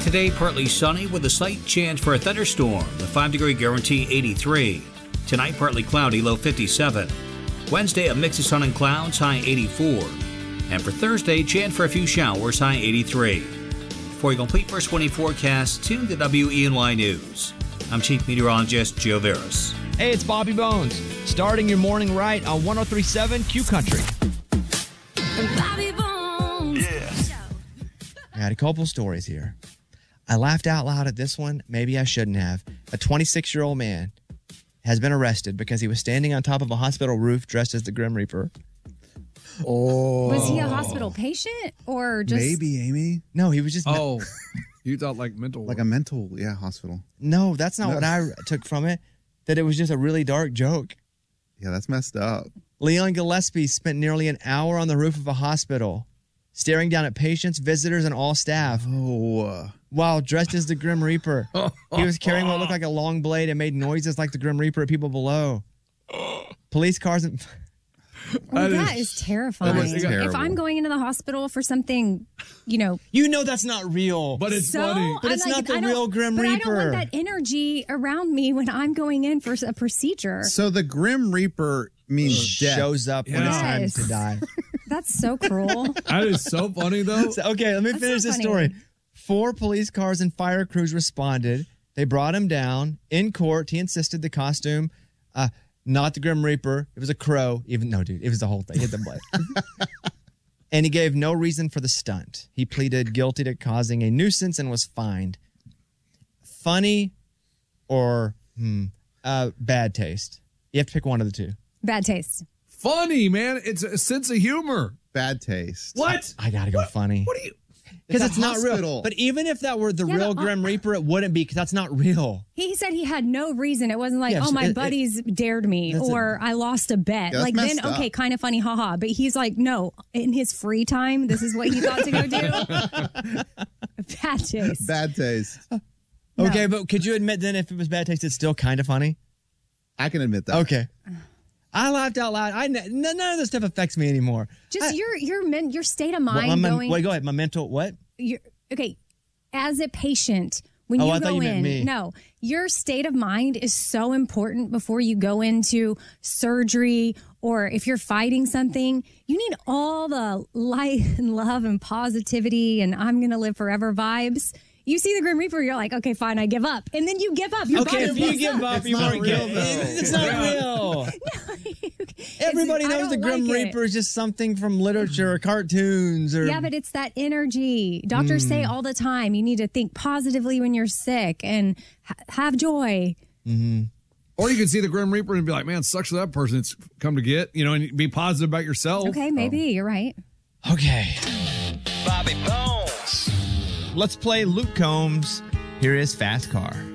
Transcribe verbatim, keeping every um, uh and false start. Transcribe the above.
Today, partly sunny with a slight chance for a thunderstorm. The five degree guarantee, eighty-three. Tonight, partly cloudy, low fifty-seven. Wednesday, a mix of sun and clouds, high eighty-four. And for Thursday, chance for a few showers, high eighty-three. For a complete first twenty forecast, tune to W E N Y News. I'm Chief Meteorologist Joe Veras. Hey, it's Bobby Bones. Starting your morning right on one oh three point seven Q Country. Bobby Bones. Yeah. I had a couple stories here. I laughed out loud at this one. Maybe I shouldn't have. A twenty-six-year-old man has been arrested because he was standing on top of a hospital roof dressed as the Grim Reaper. Oh. Was he a hospital patient or just... Maybe, Amy. No, he was just... Oh, you thought like mental. Like a mental, yeah, hospital. No, that's not No. what I took from it. That it was just a really dark joke. Yeah, that's messed up. Leon Gillespie spent nearly an hour on the roof of a hospital, staring down at patients, visitors, and all staff. Oh. While dressed as the Grim Reaper. He was carrying what looked like a long blade and made noises like the Grim Reaper at people below. Police cars and... Oh, that is terrifying. That is terrible. If I'm going into the hospital for something, you know... You know that's not real. But it's so, funny. But I'm it's like, not the I don't- real Grim but Reaper. I don't want that energy around me when I'm going in for a procedure. So the Grim Reaper means death. Shows up when it's time Yes. to die. That's so cruel. That is so funny, though. So, okay, let me That's finish so this funny. story. Four police cars and fire crews responded. They brought him down. In court, he insisted the costume, uh, not the Grim Reaper. It was a crow. Even no, dude, it was the whole thing. Hit the blade. And he gave no reason for the stunt. He pleaded guilty to causing a nuisance and was fined. Funny or hmm, uh, bad taste? You have to pick one of the two. Bad taste. Funny, man. It's a sense of humor. Bad taste. What? I gotta go funny. What are you? Because It's it's, a not real. hospital. But even if that were the Yeah, real but, uh, Grim Reaper, it wouldn't be because that's not real. He said he had no reason. It wasn't like, Yeah, oh, so my it- it- buddies dared me That's or I lost a bet. Yeah, that's like, then, messed up. okay, kind of funny, haha. But he's like, no, in his free time, this is what he thought to go do. Bad taste. Bad taste. No. Okay, but could you admit then if it was bad taste, it's still kind of funny? I can admit that. Okay. I laughed out loud. I n- none of this stuff affects me anymore. Just I- your your men, your state of Well, mind my- going. wait, go ahead. My mental what? You're, okay, as a patient, when Oh, you I go thought you meant in, me. no, your state of mind is so important before you go into surgery or if you're fighting something. You need all the light and love and positivity and I'm going to live forever vibes. You see the Grim Reaper, you're like, okay, fine, I give up. And then you give up. Your Okay, body if you gives give up, It's you not won't real, get though. It's not real. Everybody I knows the don't Grim like it. Reaper is just something from literature or cartoons or. Yeah, but it's that energy. Doctors Hmm. say all the time, you need to think positively when you're sick and ha- have joy. Or you can see the Grim Reaper and be like, man, sucks for that person it's come to get, you know, and be positive about yourself. Okay, maybe you're right. Okay. Bobby Bones. Let's play Luke Combs. Here is Fast Car.